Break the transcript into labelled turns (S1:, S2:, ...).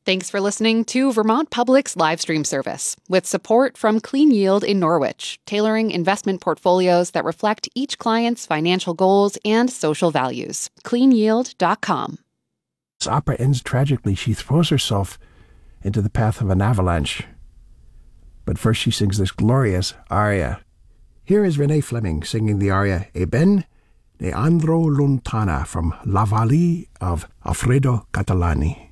S1: Thanks for listening to Vermont Public's live stream service, with support from Clean Yield in Norwich, tailoring investment portfolios that reflect each client's financial goals and social values. CleanYield.com.
S2: This opera ends tragically. She throws herself into the path of an avalanche. But first she sings this glorious aria. Here is Renee Fleming singing the aria Eben de Andro Lontana from La Vallée of Alfredo Catalani.